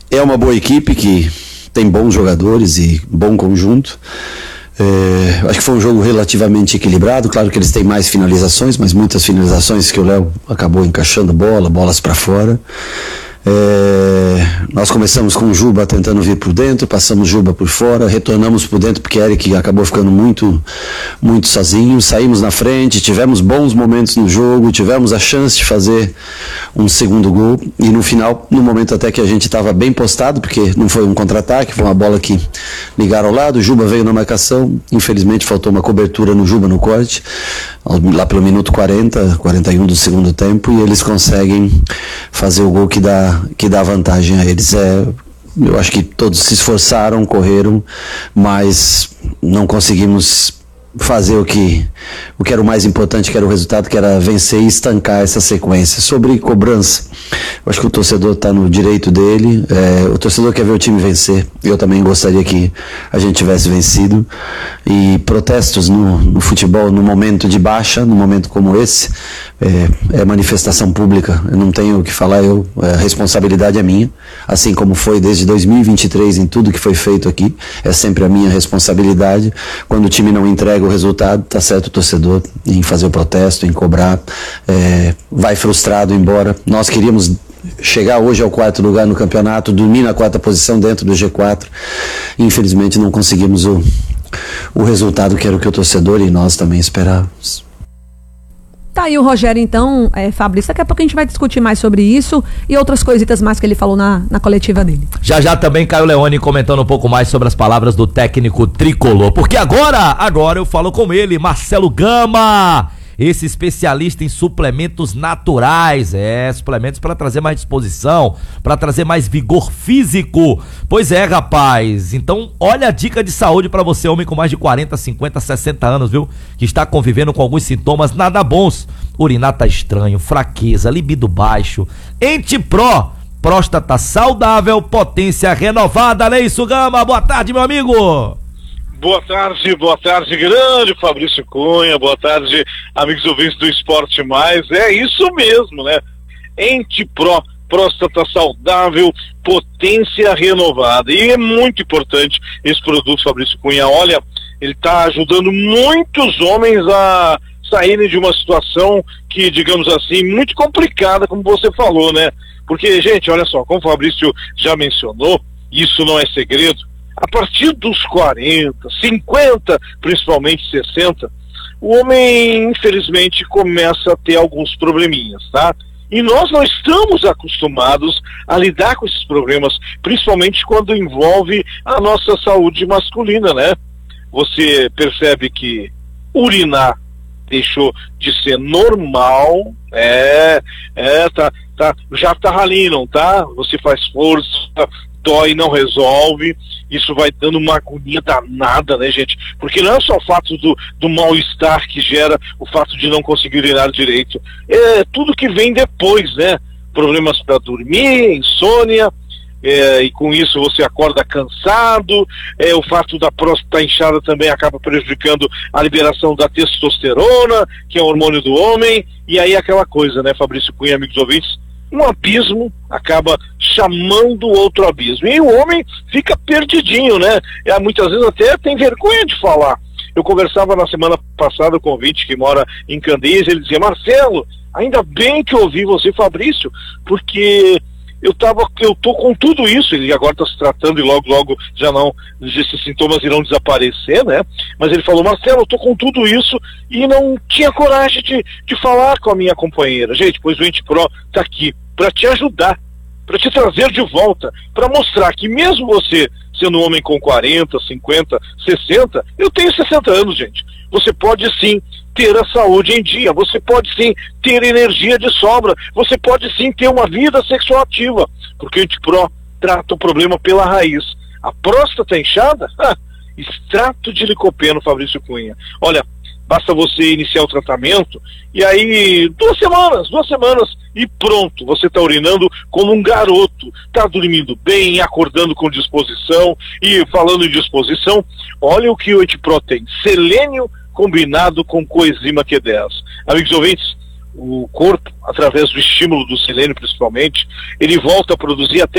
é uma boa equipe que tem bons jogadores e bom conjunto. Acho que foi um jogo relativamente equilibrado. Claro que eles têm mais finalizações, mas muitas finalizações que o Léo acabou encaixando bolas para fora. Nós começamos com o Juba tentando vir por dentro, passamos Juba por fora, retornamos por dentro porque Eric acabou ficando muito sozinho, saímos na frente, tivemos bons momentos no jogo, tivemos a chance de fazer um segundo gol e no final, no momento até que a gente estava bem postado, porque não foi um contra-ataque, foi uma bola que ligaram ao lado, o Juba veio na marcação, infelizmente faltou uma cobertura no Juba no corte, lá pelo minuto 41 do segundo tempo, e eles conseguem fazer o gol que dá vantagem a eles. Eu acho que todos se esforçaram, correram, mas não conseguimos fazer o que era o mais importante, que era o resultado, que era vencer e estancar essa sequência. Sobre cobrança, eu acho que o torcedor está no direito dele, o torcedor quer ver o time vencer, eu também gostaria que a gente tivesse vencido, e protestos no futebol, no momento de baixa, num momento como esse, é manifestação pública, eu não tenho o que falar, a responsabilidade é minha, assim como foi desde 2023 em tudo que foi feito aqui, é sempre a minha responsabilidade. Quando o time não entrega o resultado, tá certo o torcedor em fazer o protesto, em cobrar, vai frustrado embora. Nós queríamos chegar hoje ao 4º lugar no campeonato, dormir na 4ª posição dentro do G4, infelizmente não conseguimos o resultado que era o que o torcedor e nós também esperávamos. Tá aí o Rogério, então, Fabrício, daqui a pouco a gente vai discutir mais sobre isso e outras coisitas mais que ele falou na coletiva dele. Já também Caio Leone comentando um pouco mais sobre as palavras do técnico tricolor, porque agora eu falo com ele, Marcelo Gama, esse especialista em suplementos naturais, suplementos para trazer mais disposição, para trazer mais vigor físico. Pois é, rapaz, então olha a dica de saúde para você, homem com mais de 40, 50, 60 anos, viu? Que está convivendo com alguns sintomas nada bons. Urinar tá estranho, fraqueza, libido baixo. Entipro, próstata saudável, potência renovada. Não é isso, Gama? Boa tarde, meu amigo. Boa tarde, grande Fabrício Cunha, boa tarde, amigos ouvintes do Esporte Mais, é isso mesmo, né? Entipro, próstata saudável, potência renovada, e é muito importante esse produto, Fabrício Cunha, olha, ele está ajudando muitos homens a saírem de uma situação que, digamos assim, muito complicada, como você falou, né? Porque, gente, olha só, como o Fabrício já mencionou, isso não é segredo, a partir dos 40, 50, principalmente 60, o homem, infelizmente, começa a ter alguns probleminhas, tá? E nós não estamos acostumados a lidar com esses problemas, principalmente quando envolve a nossa saúde masculina, né? Você percebe que urinar deixou de ser normal, já tá ralando, não tá? Você faz força, dói, não resolve, isso vai dando uma agonia danada, né, gente? Porque não é só o fato do mal-estar que gera o fato de não conseguir urinar direito, é tudo que vem depois, né? Problemas para dormir, insônia, e com isso você acorda cansado, o fato da próstata inchada também acaba prejudicando a liberação da testosterona, que é o hormônio do homem, e aí aquela coisa, né, Fabrício Cunha, amigos ouvintes, um abismo acaba chamando outro abismo. E o homem fica perdidinho, né? Muitas vezes até tem vergonha de falar. Eu conversava na semana passada com um ouvinte que mora em Candeias, ele dizia, Marcelo, ainda bem que eu ouvi você, Fabrício, porque eu tô com tudo isso, ele agora está se tratando e logo já não, esses sintomas irão desaparecer, né? Mas ele falou, Marcelo, eu tô com tudo isso e não tinha coragem de falar com a minha companheira. Gente, pois o Entipro tá aqui para te ajudar, para te trazer de volta, para mostrar que mesmo você sendo um homem com 40, 50, 60, eu tenho 60 anos, gente, você pode sim ter a saúde em dia, você pode sim ter energia de sobra, você pode sim ter uma vida sexual ativa, porque o Entipro trata o problema pela raiz. A próstata inchada? Extrato de licopeno, Fabrício Cunha. Olha, basta você iniciar o tratamento e aí 2 semanas e pronto, você está urinando como um garoto, está dormindo bem, acordando com disposição. E falando em disposição, olha o que o Entipro tem, selênio combinado com coenzima Q10. Amigos ouvintes, o corpo, através do estímulo do selênio principalmente, ele volta a produzir até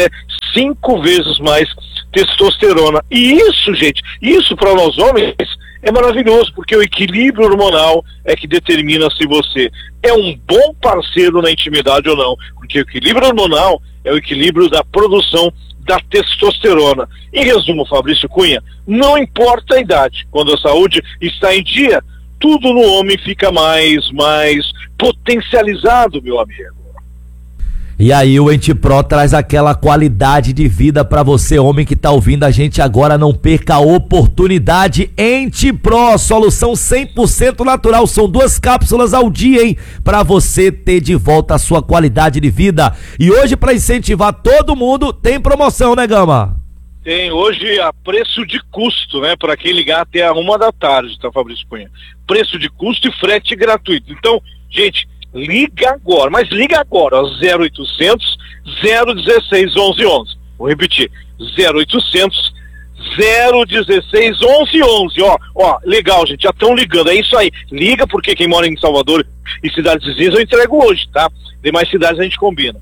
5 vezes mais testosterona. E isso, gente, isso para nós homens é maravilhoso, porque o equilíbrio hormonal é que determina se você é um bom parceiro na intimidade ou não, porque o equilíbrio hormonal é o equilíbrio da produção da testosterona. Em resumo, Fabrício Cunha, não importa a idade, quando a saúde está em dia, tudo no homem fica mais potencializado, meu amigo. E aí o Entipro traz aquela qualidade de vida pra você, homem que tá ouvindo a gente agora. Não perca a oportunidade. Entipro, solução 100% natural. São 2 cápsulas ao dia, hein? Pra você ter de volta a sua qualidade de vida. E hoje, pra incentivar todo mundo, tem promoção, né, Gama? Tem hoje a preço de custo, né? Para quem ligar até a 1 da tarde, tá, Fabrício Cunha? Preço de custo e frete gratuito. Então, gente, liga agora, mas liga agora, ó, 0800 016 1111. Vou repetir, 0800 016 1111. Ó, legal, gente, já estão ligando, é isso aí. Liga, porque quem mora em Salvador e cidades vizinhas eu entrego hoje, tá? Demais cidades a gente combina.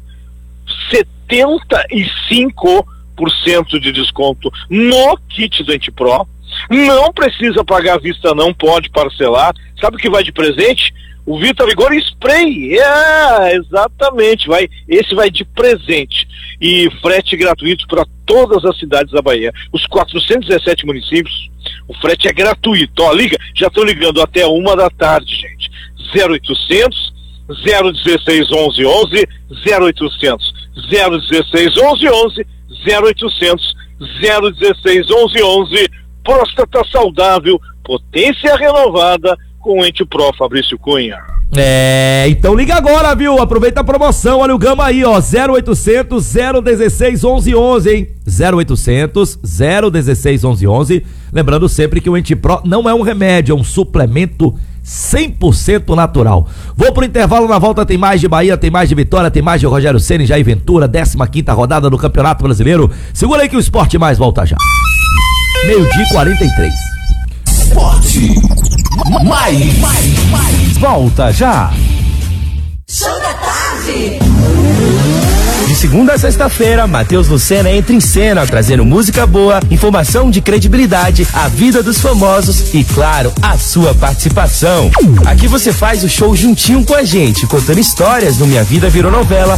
75% de desconto no kit do Entipro. Não precisa pagar à vista, não pode parcelar. Sabe o que vai de presente? O Vita Vigor Spray, exatamente, esse vai de presente, e frete gratuito para todas as cidades da Bahia, os 417 municípios, o frete é gratuito, ó, liga, já estão ligando até 1 da tarde, gente, 0800 016 1111, 0800 016 1111, 0800 016 1111, próstata saudável, potência renovada, com o Entipro, Fabrício Cunha. Então liga agora, viu? Aproveita a promoção, olha o Gama aí, ó, 0800 016 1111, hein? 0800 016 1111. Lembrando sempre que o Entipro não é um remédio, é um suplemento 100% natural. Vou pro intervalo, na volta tem mais de Bahia, tem mais de Vitória, tem mais de Rogério Ceni, Jair Ventura, 15ª rodada do Campeonato Brasileiro. Segura aí que o Esporte Mais volta já. 12h43. Esporte Mais. Volta já. Show da tarde. De segunda a sexta-feira, Matheus Lucena entra em cena, trazendo música boa, informação de credibilidade, a vida dos famosos e, claro, a sua participação. Aqui você faz o show juntinho com a gente, contando histórias do Minha Vida Virou Novela